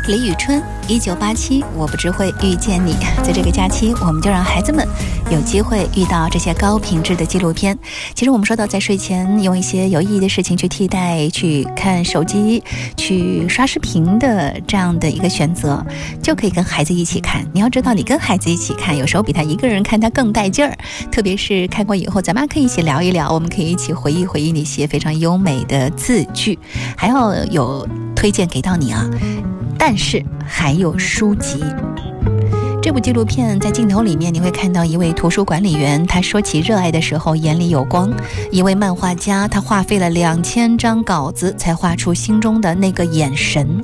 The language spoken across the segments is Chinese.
李宇春1987我不知会遇见你。在这个假期，我们就让孩子们有机会遇到这些高品质的纪录片。其实我们说到在睡前用一些有意义的事情去替代去看手机、去刷视频的这样的一个选择，就可以跟孩子一起看。你要知道，你跟孩子一起看，有时候比他一个人看他更带劲儿。特别是看过以后，咱们可以一起聊一聊，我们可以一起回忆回忆那些非常优美的字句，还要有推荐给到你啊。但是还有书籍。这部纪录片在镜头里面，你会看到一位图书管理员，他说起热爱的时候眼里有光；一位漫画家，他花费了2000张稿子才画出心中的那个眼神。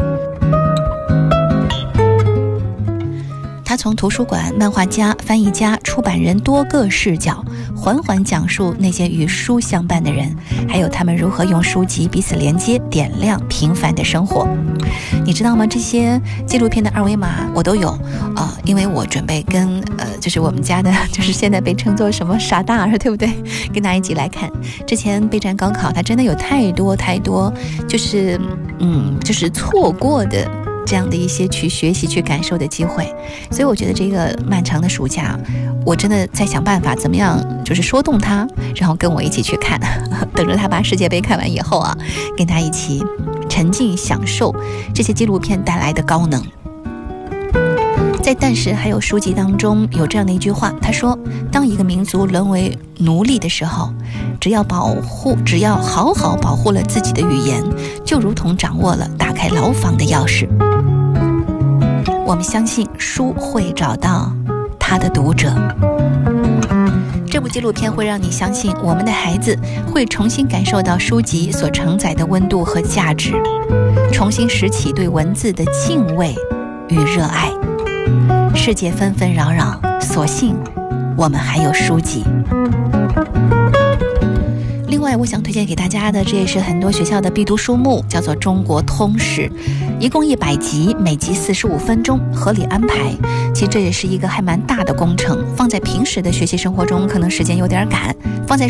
他从图书馆、漫画家、翻译家、出版人多个视角，缓缓讲述那些与书相伴的人，还有他们如何用书籍彼此连接，点亮平凡的生活。你知道吗？这些纪录片的二维码我都有因为我准备跟就是我们家的，就是现在被称作什么傻大儿，对不对？跟大家一起来看。之前备战高考，它真的有太多就是错过的这样的一些去学习去感受的机会。所以我觉得这个漫长的暑假，我真的在想办法怎么样就是说动他，然后跟我一起去看，等着他把世界杯看完以后啊，跟他一起沉浸享受这些纪录片带来的高能。在但是还有书籍当中有这样的一句话，他说，当一个民族沦为奴隶的时候，只要好好保护了自己的语言，就如同掌握了打开牢房的钥匙。我们相信书会找到他的读者。这部纪录片会让你相信，我们的孩子会重新感受到书籍所承载的温度和价值，重新拾起对文字的敬畏与热爱。世界纷纷扰扰，所幸我们还有书籍。另外我想推荐给大家的，这也是很多学校的必读书目，叫做《中国通史》，一共100集，每集45分钟，合理安排。其实这也是一个还蛮大的工程，放在平时的学习生活中可能时间有点赶，放在